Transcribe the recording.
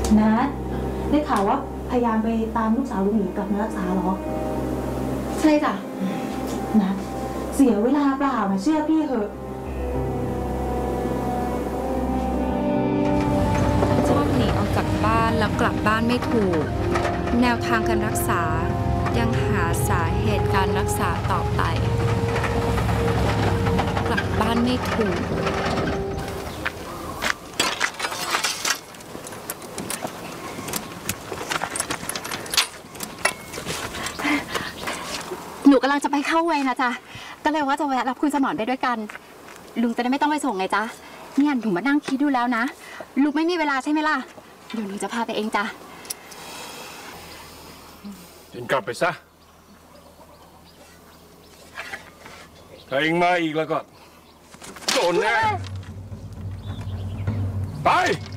นัดได้ข่าวว่าพยายามไปตามลูกสาวลุงหมีกลับมารักษาเหรอใช่จ้ะนัดเสียเวลาเปล่านะเชื่อพี่เถอะชอบหนีออกจากบ้านแล้วกลับบ้านไม่ถูกแนวทางการรักษายังหาสาเหตุการรักษาต่อไปกลับบ้านไม่ถูกหนูกำลังจะไปเข้าเวรนะจ๊ะก็เลยว่าจะแวะรับคุณสนอนไปด้วยกันลุงจะได้ไม่ต้องไปส่งไงจ๊ะเนี่ยหนูมานั่งคิดดูแล้วนะลุงไม่มีเวลาใช่ไหมล่ะเดี๋ยวหนูจะพาไปเองจ้ะเดินกลับไปซะถ้าเองมาอีกแล้วก็โดนแน่ไป